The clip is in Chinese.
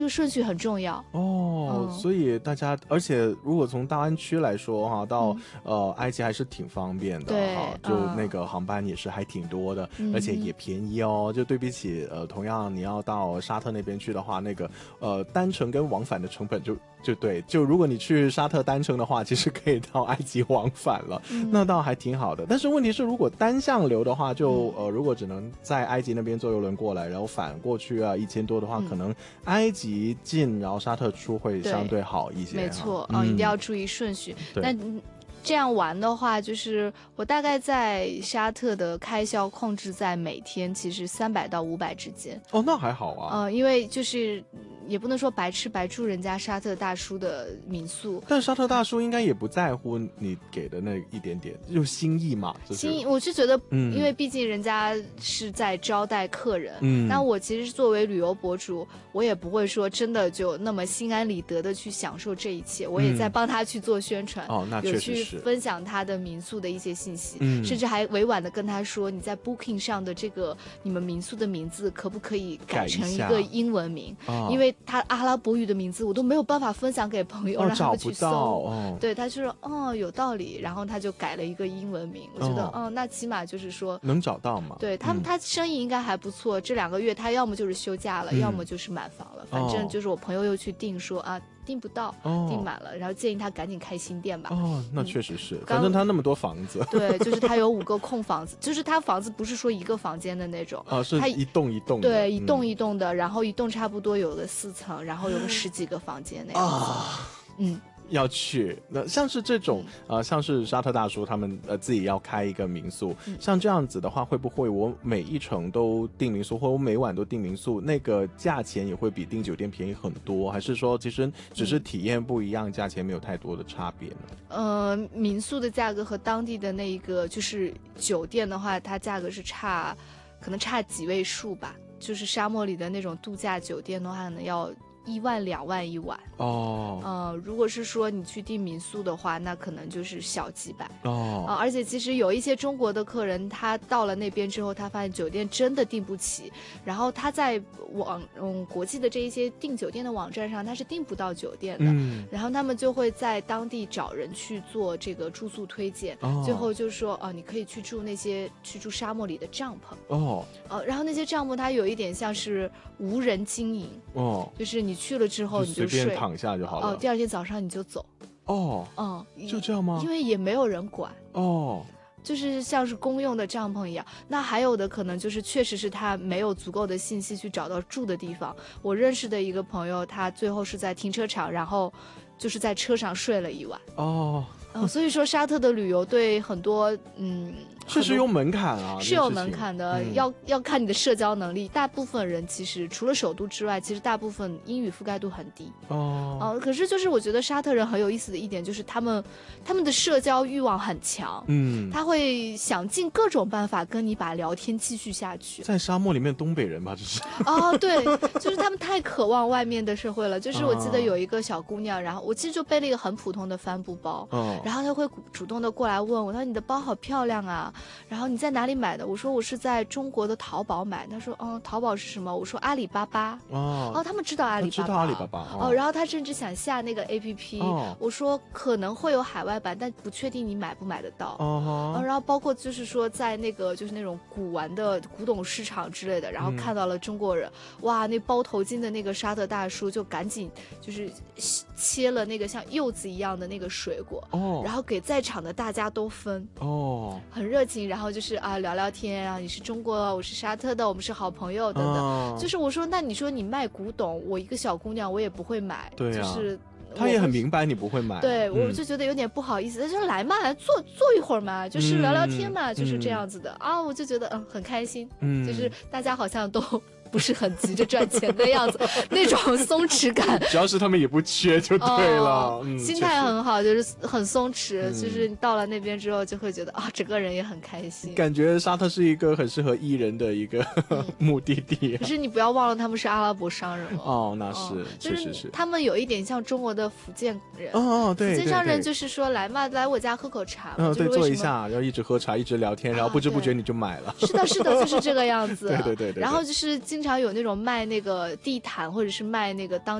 个顺序很重要所以大家，而且如果从大湾区来说哈，到埃及还是挺方便的哈，就那个航班也是还挺多的，而且也便宜哦。就对比起同样你要到沙特那边去的话，那个单程跟往返的成本就对，就如果你去沙特单程的话，其实可以到埃及往返了，那倒还挺好的。但是问题是，如果单向流的话，就如果只能在埃及那边坐邮轮过来，然后返过去啊，1000多的话，可能埃及进，然后沙特出会相对好一些。 没错，一定要注意顺序。那这样玩的话，就是我大概在沙特的开销控制在每天其实300到500之间。 那还好啊。 因为就是也不能说白吃白住人家沙特大叔的民宿， 但沙特大叔应该也不在乎你给的那一点点，就心意嘛。 心意，我是觉得，因为毕竟人家是在招待客人，那我其实作为旅游博主，我也不会说真的就那么心安理得的去享受这一切，我也在帮他去做宣传， 那确实是有去分享他的民宿的一些信息，甚至还委婉的跟他说，你在 Booking 上的这个你们民宿的名字可不可以改成一个英文名，因为他阿拉伯语的名字我都没有办法分享给朋友，让他们去搜，对，他就说有道理，然后他就改了一个英文名，我觉得那起码就是说能找到嘛。 对他生意应该还不错，这2个月他要么就是休假了，要么就是满房了，反正就是我朋友又去订说订不到，订满了，然后建议他赶紧开新店吧。 那确实是，反正他那么多房子。 对，就是他有5个空房子，就是他房子不是说一个房间的那种， 是一栋一栋的。 对，一栋一栋的，然后一栋差不多有个4层，然后有个10几个房间那样子。 要去那像是这种像是沙特大叔他们自己要开一个民宿，像这样子的话，会不会我每一程都订民宿，或者我每晚都订民宿，那个价钱也会比订酒店便宜很多？还是说其实只是体验不一样，价钱没有太多的差别呢？ 民宿的价格和当地的那一个就是酒店的话，它价格是可能差几位数吧。就是沙漠里的那种度假酒店的话，可能要1万2万一晚如果是说你去订民宿的话，那可能就是小几百而且其实有一些中国的客人，他到了那边之后，他发现酒店真的订不起，然后他在国际的这一些订酒店的网站上，他是订不到酒店的，然后他们就会在当地找人去做这个住宿推荐，最后就说你可以去住沙漠里的帐篷然后那些帐篷它有一点像是无人经营就是你去了之后你就随便躺下就好了第二天早上你就走就这样吗？ 因为也没有人管就是像是公用的帐篷一样。那还有的可能就是确实是他没有足够的信息去找到住的地方。我认识的一个朋友，他最后是在停车场，然后就是在车上睡了一晚所以说沙特的旅游对很多是有门槛是有门槛的要看你的社交能力。大部分人其实除了首都之外，其实大部分英语覆盖度很低可是就是我觉得沙特人很有意思的一点就是他们的社交欲望很强他会想尽各种办法跟你把聊天继续下去。 在沙漠里面东北人吧，这是对，就是他们太渴望外面的社会了。就是我记得有一个小姑娘，然后我其实就背了一个很普通的帆布包然后她会主动的过来问我，她说你的包好漂亮啊，然后你在哪里买的？我说我是在中国的淘宝买。她说淘宝是什么？我说阿里巴巴他们知道阿里巴巴， 知道阿里巴巴然后她甚至想下那个 APP我说可能会有海外版，但不确定你买不买得到然后包括就是说在那个就是那种古玩的古董市场之类的，然后看到了中国人哇，那包头巾的那个沙特大叔就赶紧就是切了那个像柚子一样的那个水果然后给在场的大家都分很热情，然后就是聊聊天你是中国的，我是沙特的，我们是好朋友等等就是我说那你说你卖古董，我一个小姑娘我也不会买就是他也很明白你不会买对我就觉得有点不好意思他说来嘛，来坐一会儿嘛，就是聊聊天嘛就是这样子的我就觉得很开心就是大家好像都不是很急着赚钱的样子那种松弛感主要是他们也不缺就对了心态很好，就是很松弛就是你到了那边之后就会觉得整个人也很开心， 感觉沙特是一个很适合艺人的一个目的地可是你不要忘了他们是阿拉伯商人那是确实是他们有一点像中国的福建人对， 福建商人就是说来嘛，来我家喝口茶对，坐一下然后一直喝茶一直聊天然后不知不觉你就买了是的就是这个样子对然后就是经经常有那种卖那个地毯或者是卖那个当